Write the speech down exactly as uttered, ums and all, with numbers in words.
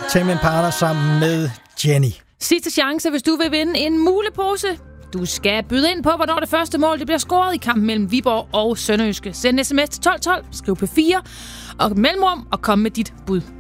Tame Impala sammen med Jenny. Sidste chance, hvis du vil vinde en mulepose. Du skal byde ind på, hvornår det første mål det bliver scoret i kampen mellem Viborg og Sønderjyske. Send en sms til tolv tolv, skriv P fire og mellemrum og kom med dit bud.